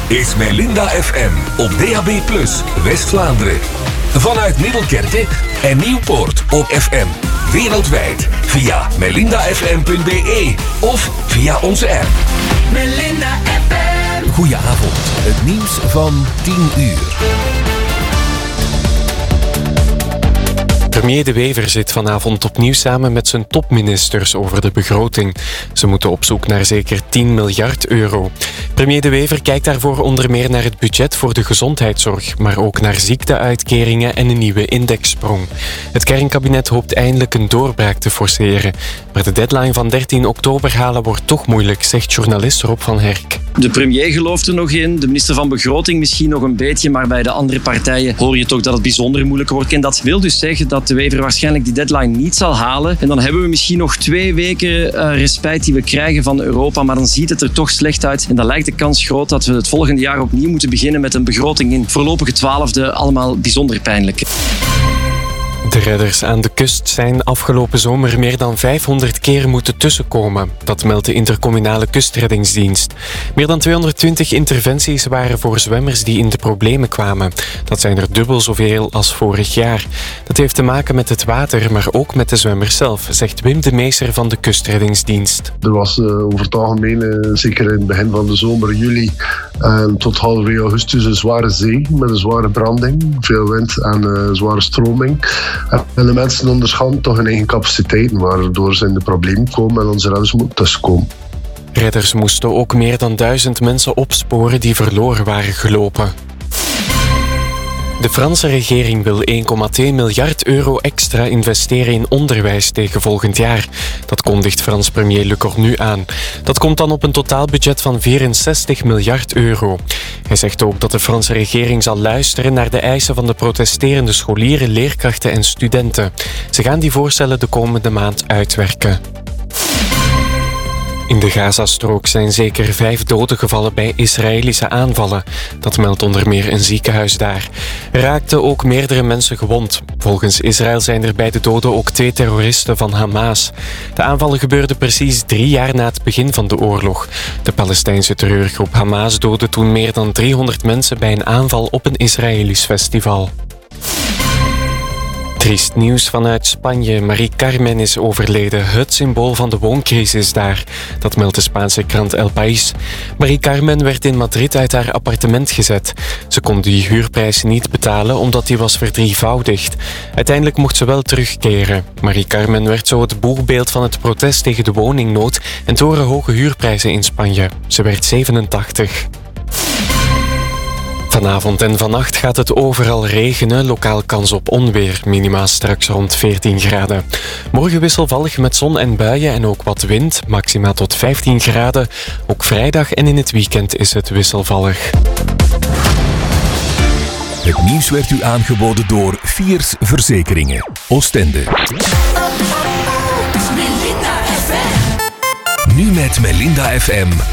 is Melinda FM op DAB+, West-Vlaanderen. Vanuit Middelkerke en Nieuwpoort op FM. Wereldwijd via melindafm.be of via onze app. Melinda FM. Goedenavond, het nieuws van 10 uur. Premier De Wever zit vanavond opnieuw samen met zijn topministers over de begroting. Ze moeten op zoek naar zeker 10 miljard euro. Premier De Wever kijkt daarvoor onder meer naar het budget voor de gezondheidszorg, maar ook naar ziekteuitkeringen en een nieuwe indexsprong. Het kernkabinet hoopt eindelijk een doorbraak te forceren. Maar de deadline van 13 oktober halen wordt toch moeilijk, zegt journalist Rob van Herk. De premier gelooft er nog in, de minister van Begroting misschien nog een beetje, maar bij de andere partijen hoor je toch dat het bijzonder moeilijk wordt. En dat wil dus zeggen dat De Wever waarschijnlijk die deadline niet zal halen. En dan hebben we misschien nog 2 weken respijt die we krijgen van Europa, maar dan ziet het er toch slecht uit. En dan lijkt de kans groot dat we het volgende jaar opnieuw moeten beginnen met een begroting in voorlopige 12e, allemaal bijzonder pijnlijk. De redders aan de kust zijn afgelopen zomer meer dan 500 keer moeten tussenkomen. Dat meldt de intercommunale kustreddingsdienst. Meer dan 220 interventies waren voor zwemmers die in de problemen kwamen. Dat zijn er dubbel zoveel als vorig jaar. Dat heeft te maken met het water, maar ook met de zwemmers zelf, zegt Wim de Meester van de kustreddingsdienst. Er was over het algemeen, zeker in het begin van de zomer, juli, tot halverwege augustus een zware zee met een zware branding, veel wind en zware stroming. En de mensen onderschatten toch hun eigen capaciteiten, waardoor ze in de problemen komen en onze redders moeten tussenkomen. Redders moesten ook meer dan 1000 mensen opsporen die verloren waren gelopen. De Franse regering wil 1,2 miljard euro extra investeren in onderwijs tegen volgend jaar. Dat kondigt Frans premier Le Cornu aan. Dat komt dan op een totaalbudget van 64 miljard euro. Hij zegt ook dat de Franse regering zal luisteren naar de eisen van de protesterende scholieren, leerkrachten en studenten. Ze gaan die voorstellen de komende maand uitwerken. In de Gazastrook zijn zeker 5 doden gevallen bij Israëlische aanvallen. Dat meldt onder meer een ziekenhuis daar. Er raakten ook meerdere mensen gewond. Volgens Israël zijn er bij de doden ook 2 terroristen van Hamas. De aanvallen gebeurden precies 3 jaar na het begin van de oorlog. De Palestijnse terreurgroep Hamas doodde toen meer dan 300 mensen bij een aanval op een Israëlisch festival. Triest nieuws vanuit Spanje. Mari Carmen is overleden, het symbool van de wooncrisis daar. Dat meldt de Spaanse krant El País. Mari Carmen werd in Madrid uit haar appartement gezet. Ze kon die huurprijs niet betalen omdat die was verdrievoudigd. Uiteindelijk mocht ze wel terugkeren. Mari Carmen werd zo het boegbeeld van het protest tegen de woningnood en torenhoge huurprijzen in Spanje. Ze werd 87. Vanavond en vannacht gaat het overal regenen, lokaal kans op onweer. Minima straks rond 14 graden. Morgen wisselvallig met zon en buien en ook wat wind, maxima tot 15 graden. Ook vrijdag en in het weekend is het wisselvallig. Het nieuws werd u aangeboden door Fiers Verzekeringen. Oostende. Nu met Melinda FM.